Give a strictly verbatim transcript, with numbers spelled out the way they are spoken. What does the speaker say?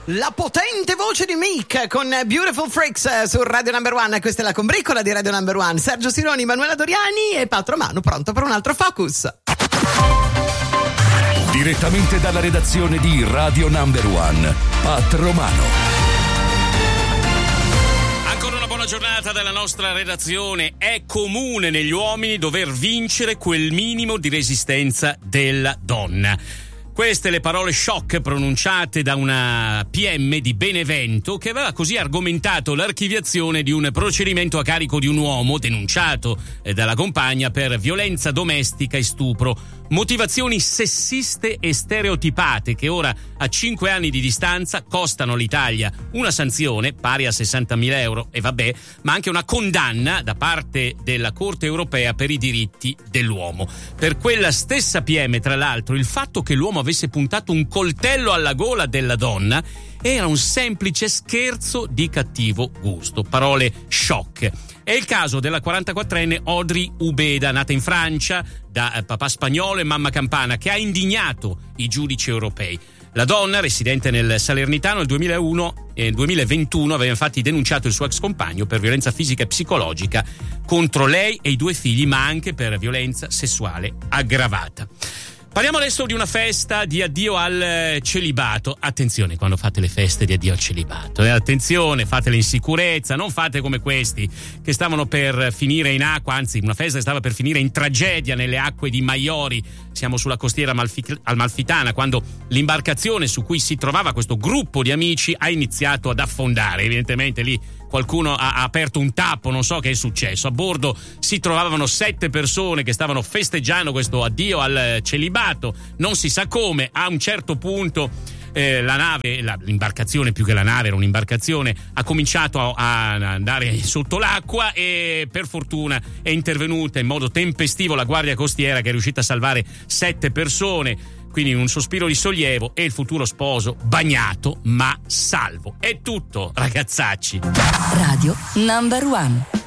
La potente voce di Meek con Beautiful Freaks su Radio Number One. Questa è la combricola di Radio Number One. Sergio Sironi, Manuela Doriani e Pat Romano, pronto per un altro Focus. Direttamente dalla redazione di Radio Number One, Pat Romano. Ancora una buona giornata dalla nostra redazione. È comune negli uomini dover vincere quel minimo di resistenza della donna. Queste le parole shock pronunciate da una P M di Benevento che aveva così argomentato l'archiviazione di un procedimento a carico di un uomo denunciato dalla compagna per violenza domestica e stupro. Motivazioni sessiste e stereotipate che ora, a cinque anni di distanza, costano all'Italia una sanzione pari a sessantamila euro e vabbè, ma anche una condanna da parte della Corte Europea per i diritti dell'uomo. Per quella stessa P M, tra l'altro, il fatto che l'uomo avesse puntato un coltello alla gola della donna era un semplice scherzo di cattivo gusto. Parole shock. È il caso della quarantaquattrenne Audrey Ubeda, nata in Francia da papà spagnolo e mamma campana, che ha indignato i giudici europei. La donna, residente nel Salernitano, nel duemilauno e nel duemilaventuno aveva infatti denunciato il suo ex compagno per violenza fisica e psicologica contro lei e i due figli, ma anche per violenza sessuale aggravata. Parliamo adesso di una festa di addio al celibato. Attenzione quando fate le feste di addio al celibato, eh? Attenzione, fatele in sicurezza, non fate come questi che stavano per finire in acqua, anzi una festa che stava per finire in tragedia nelle acque di Maiori. Siamo sulla costiera Amalfi- Amalfitana, quando l'imbarcazione su cui si trovava questo gruppo di amici ha iniziato ad affondare. Evidentemente lì qualcuno ha, ha aperto un tappo, non so che è successo. A bordo si trovavano sette persone che stavano festeggiando questo addio al celibato, non si sa come. A un certo punto eh, la nave, la, l'imbarcazione più che la nave era un'imbarcazione, ha cominciato a, a andare sotto l'acqua e per fortuna è intervenuta in modo tempestivo la Guardia Costiera, che è riuscita a salvare sette persone. Quindi un sospiro di sollievo e il futuro sposo bagnato ma salvo. È tutto, ragazzacci. Radio Number One.